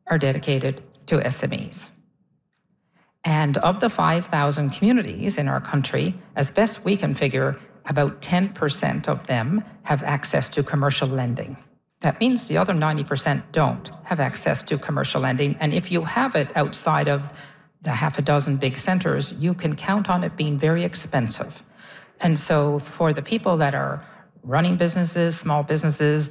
are dedicated to SMEs. And of the 5,000 communities in our country, as best we can figure, about 10% of them have access to commercial lending. That means the other 90% don't have access to commercial lending. And if you have it outside of the half a dozen big centers, you can count on it being very expensive. And so for the people that are running businesses, small businesses,